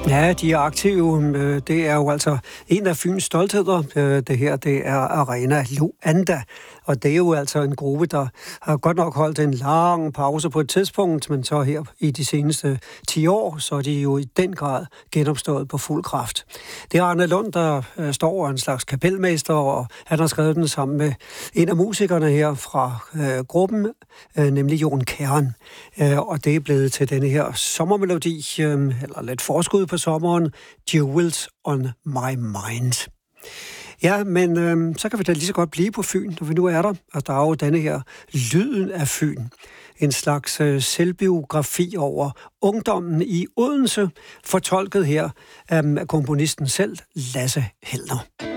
Ja, de er aktive. Det er jo altså en af Fyns stoltheder. Det her, det er Arena Luanda. Og det er jo altså en gruppe, der har godt nok holdt en lang pause på et tidspunkt, men så her i de seneste 10 år, så er de jo i den grad genopstået på fuld kraft. Det er Arne Lund, der står en slags kapelmester, og han har skrevet den sammen med en af musikerne her fra gruppen, nemlig Jon Kern. Og det er blevet til denne her sommermelodi, eller lidt forskud på sommeren, Jewels on My Mind. Ja, men så kan vi da lige så godt blive på Fyn, når vi nu er der. Og der er jo denne her Lyden af Fyn. En slags selvbiografi over ungdommen i Odense, fortolket her af komponisten selv, Lasse Helder.